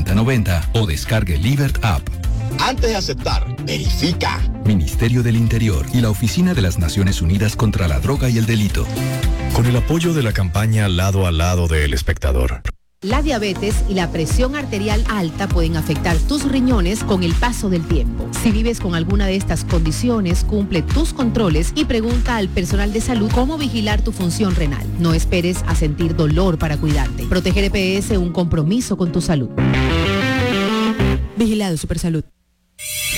9090 o descargue Libert App. Antes de aceptar, verifica. Ministerio del Interior y la Oficina de las Naciones Unidas contra la Droga y el Delito. Con el apoyo de la campaña Lado a Lado de El Espectador. La diabetes y la presión arterial alta pueden afectar tus riñones con el paso del tiempo. Si vives con alguna de estas condiciones, cumple tus controles y pregunta al personal de salud cómo vigilar tu función renal. No esperes a sentir dolor para cuidarte. Proteger EPS, un compromiso con tu salud. Vigilado Supersalud.